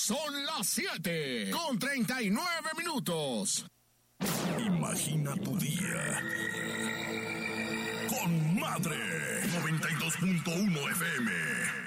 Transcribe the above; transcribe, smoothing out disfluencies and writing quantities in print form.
Son las 7:39. Imagina tu día con Madre 92.1 FM.